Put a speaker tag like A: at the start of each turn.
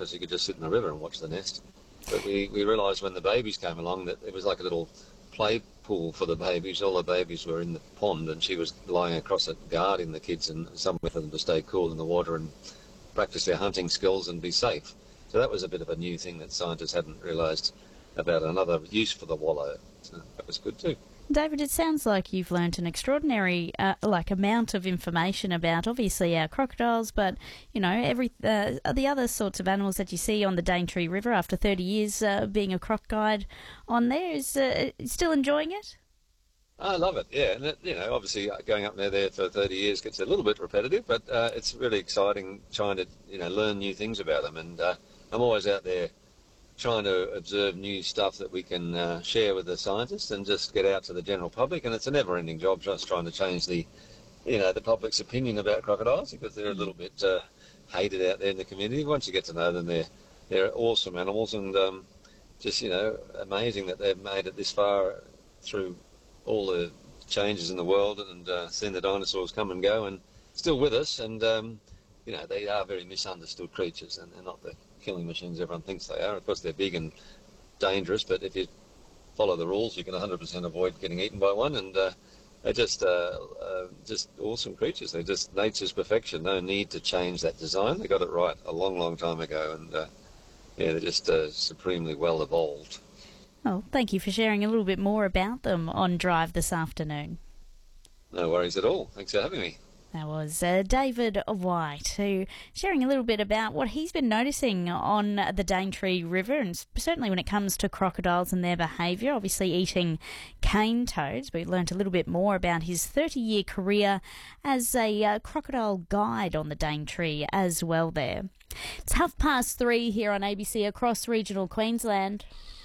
A: because you could just sit in the river and watch the nest. But we realised when the babies came along that it was like a little play pool for the babies. All the babies were in the pond and she was lying across it guarding the kids and somewhere for them to stay cool in the water and practice their hunting skills and be safe. So that was a bit of a new thing that scientists hadn't realised about another use for the wallow. So that was good too.
B: David, it sounds like you've learnt an extraordinary amount of information about, obviously, our crocodiles, but, you know, the other sorts of animals that you see on the Daintree River after 30 years being a croc guide on there. Is still enjoying it?
A: I love it, yeah. And, obviously going up there for 30 years gets a little bit repetitive, but it's really exciting trying to, learn new things about them. And I'm always out there trying to observe new stuff that we can share with the scientists and just get out to the general public. And it's a never-ending job just trying to change the public's opinion about crocodiles, because they're a little bit hated out there in the community. Once you get to know them, they're awesome animals, and just amazing that they've made it this far through all the changes in the world and seen the dinosaurs come and go and still with us. And they are very misunderstood creatures, and they're not the killing machines everyone thinks they are. Of course, they're big and dangerous, but if you follow the rules, you can 100% avoid getting eaten by one. And they're just awesome creatures. They're just nature's perfection. No need to change that design. They got it right a long, long time ago, and they're just supremely well evolved.
B: Well, thank you for sharing a little bit more about them on Drive this afternoon.
A: No worries at all. Thanks for having me.
B: That was David White, who sharing a little bit about what he's been noticing on the Daintree River, and certainly when it comes to crocodiles and their behaviour, obviously eating cane toads. We learnt a little bit more about his 30-year career as a crocodile guide on the Daintree as well there. It's 3:30 here on ABC across regional Queensland.